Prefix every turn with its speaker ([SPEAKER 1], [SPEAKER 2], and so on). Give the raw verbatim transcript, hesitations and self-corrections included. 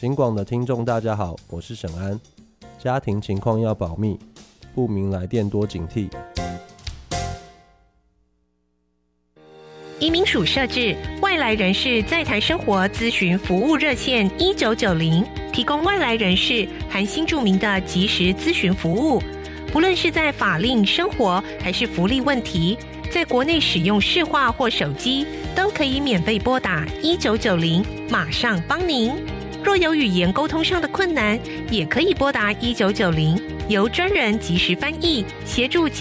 [SPEAKER 1] 警广的听众大家好，我是沈安。家庭情况要保密，不明来电多警惕。
[SPEAKER 2] 移民署设置外来人士在台生活咨询服务热线一九九零，提供外来人士含新住民的即时咨询服务。不论是在法令、生活还是福利问题，在国内使用市话或手机，都可以免费拨打一九九零，马上帮您。若有语言沟通上的困难，也可以拨打一九九零，由专人即时翻译协助解